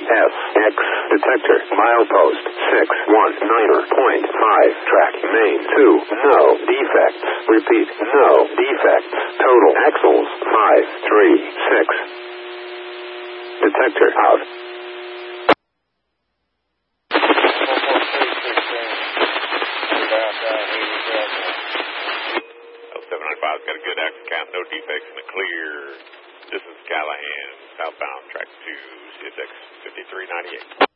SX detector, milepost 619.5, track main 2, no defects, repeat, no defects, total axles 536, detector out. 795's got a good axle count, no defects in the clear. This is Callahan, southbound track 2, CSX 5398.